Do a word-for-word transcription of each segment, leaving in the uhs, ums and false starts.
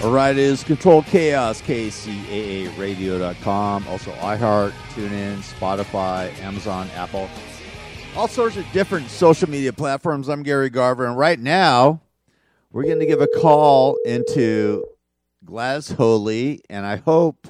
All right, it is Control Chaos, K C A A radio dot com. Also iHeart, TuneIn, Spotify, Amazon, Apple. All sorts of different social media platforms. I'm Gary Garver, and right now we're going to give a call into Gladys Hoadley, and I hope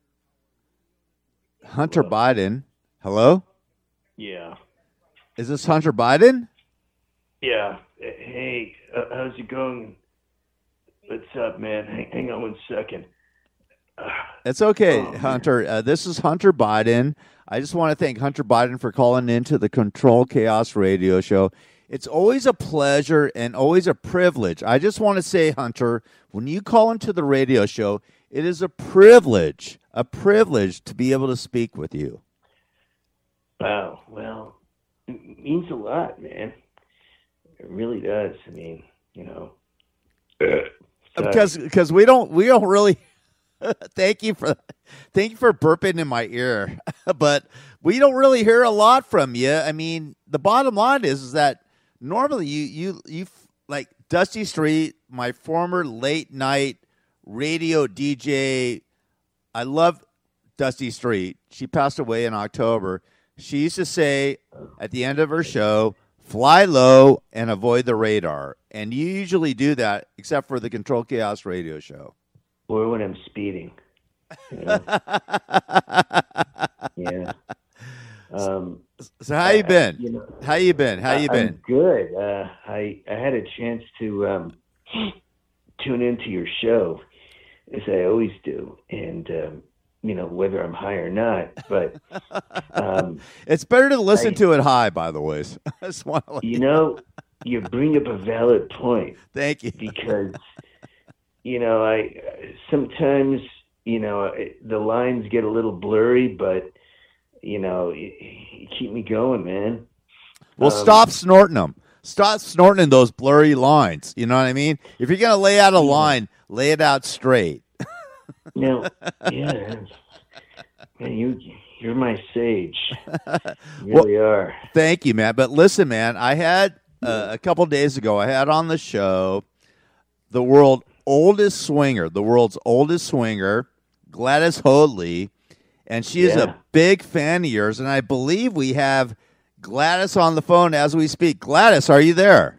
Hunter Hello. Biden. Hello? Yeah. Is this Hunter Biden? Yeah. Hey, uh, how's it going? What's up, man? Hang, hang on one second. Uh, It's okay, oh, Hunter. Uh, this is Hunter Biden. I just want to thank Hunter Biden for calling into the Control Chaos radio show. It's always a pleasure and always a privilege. I just want to say, Hunter, when you call into the radio show, it is a privilege, a privilege to be able to speak with you. Wow. Well, it means a lot, man. It really does. I mean, you know. Uh, Because because we don't we don't really thank you for thank you for burping in my ear, but we don't really hear a lot from you. I mean, the bottom line is, is that normally you you you like Dusty Street, my former late night radio D J. I love Dusty Street. She passed away in October. She used to say at the end of her show, fly low and avoid the radar. And you usually do that, except for the Control Chaos radio show. Or when I'm speeding. You know? Yeah. Um, So how you been? uh, you know, How you been? How you I- I'm been? good. Uh, I I had a chance to um, tune into your show, as I always do, and um, you know, whether I'm high or not. But um, It's better to listen I- to it high, by the way. So I just want to let you know, you bring up a valid point, thank you. because you know, I sometimes you know the lines get a little blurry, but you know, you, you keep me going, man. Well, Um, stop snorting them. Stop snorting those blurry lines. You know what I mean? If you're gonna lay out a line, lay it out straight. Now, yeah, man, you you're my sage. You really are. Thank you, man. But listen, man, I had uh, a couple days ago, I had on the show the world's oldest swinger, the world's oldest swinger, Gladys Hoadley, and she is Yeah. a big fan of yours. And I believe we have Gladys on the phone as we speak. Gladys, are you there?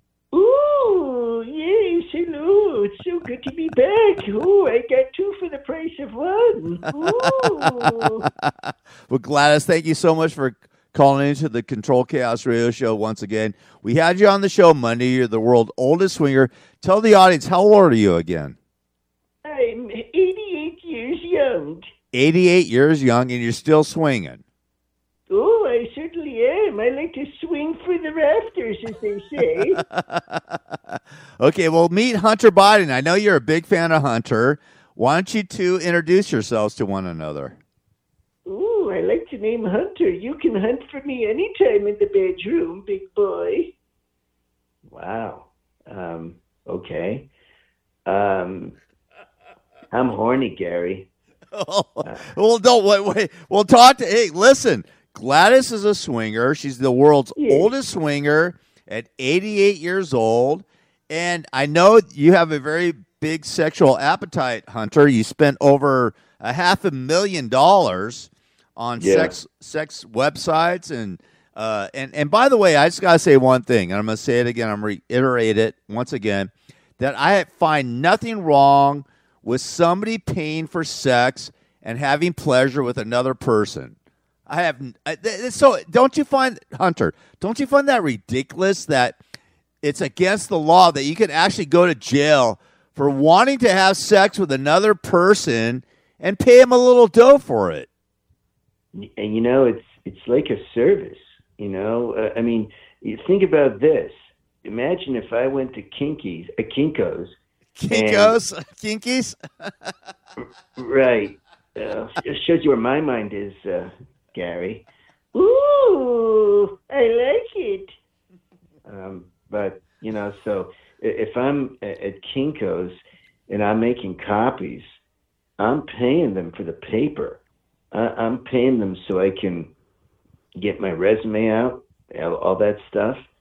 Ooh, yes, hello. It's so good to be back. Ooh, I got two for the price of one. Ooh. Well, Gladys, thank you so much for calling into the Control Chaos Radio Show once again. We had you on the show Monday. You're the world's oldest swinger. Tell the audience, how old are you again? I'm eighty-eight years young. eighty-eight years young, and you're still swinging. Oh, I certainly am. I like to swing for the rafters, as they say. Okay, well, meet Hunter Biden. I know you're a big fan of Hunter. Why don't you two introduce yourselves to one another? Ooh, I like to name Hunter. You can hunt for me anytime in the bedroom, big boy. Wow. Um, okay. Um, I'm horny, Gary. Well, don't wait, wait. We'll talk to. Hey, listen. Gladys is a swinger. She's the world's Yes. oldest swinger at eighty-eight years old, and I know you have a very big sexual appetite, Hunter. You spent over a half a million dollars on Yeah. sex sex websites, and uh, and and by the way, I just gotta say one thing, and I'm gonna say it again. I'm gonna reiterate it once again, that I find nothing wrong with somebody paying for sex and having pleasure with another person. I have I, th- so don't you find, Hunter, don't you find that ridiculous that it's against the law that you can actually go to jail for wanting to have sex with another person and pay him a little dough for it? And you know, it's it's like a service. You know, uh, I mean, you think about this. Imagine if I went to Kinkies, uh, Kinkos. Kinkos, Kinkies. Right. Uh, it shows you where my mind is, uh, Gary. Ooh, I like it. Um, but, you know, so i- if I'm a- at Kinko's and I'm making copies, I'm paying them for the paper. I- I'm paying them so I can get my resume out, all all that stuff.